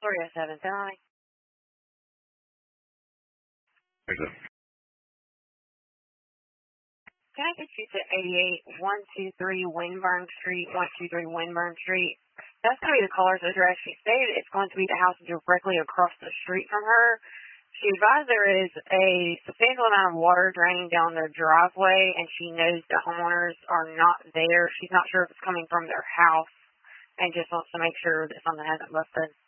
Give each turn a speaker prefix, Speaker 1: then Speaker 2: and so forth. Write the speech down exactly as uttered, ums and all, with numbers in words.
Speaker 1: three oh seven, tell me. Can I get you to eighty-eight one two three Winburn Street, one two three Winburn Street? That's going to be the caller's address. She stated it's going to be the house directly across the street from her. She advised there is a substantial amount of water draining down their driveway, and she knows the homeowners are not there. She's not sure if it's coming from their house and just wants to make sure that something hasn't busted.